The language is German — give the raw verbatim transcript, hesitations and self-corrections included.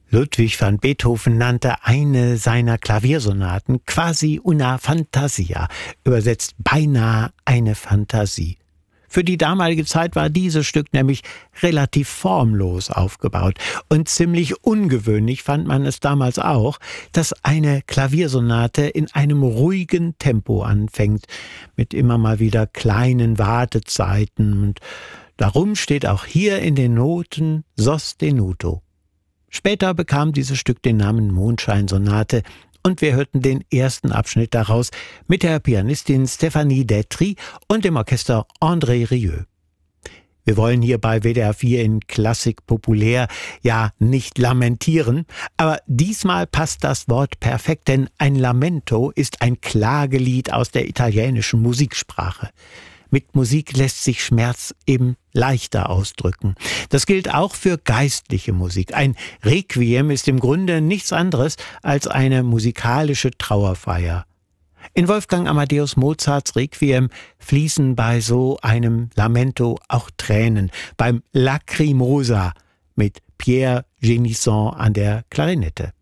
Ludwig van Beethoven nannte eine seiner Klaviersonaten quasi una fantasia, übersetzt beinahe eine Fantasie. Für die damalige Zeit war dieses Stück nämlich relativ formlos aufgebaut und ziemlich ungewöhnlich fand man es damals auch, dass eine Klaviersonate in einem ruhigen Tempo anfängt, mit immer mal wieder kleinen Wartezeiten, und darum steht auch hier in den Noten sostenuto. Später bekam dieses Stück den Namen Mondscheinsonate und wir hörten den ersten Abschnitt daraus mit der Pianistin Stéphanie Detry und dem Orchester André Rieu. Wir wollen hier bei W D R vier in Klassik populär ja nicht lamentieren, aber diesmal passt das Wort perfekt, denn ein Lamento ist ein Klagelied aus der italienischen Musiksprache. Mit Musik lässt sich Schmerz eben leichter ausdrücken. Das gilt auch für geistliche Musik. Ein Requiem ist im Grunde nichts anderes als eine musikalische Trauerfeier. In Wolfgang Amadeus Mozarts Requiem fließen bei so einem Lamento auch Tränen, beim Lacrimosa mit Pierre Génisson an der Klarinette.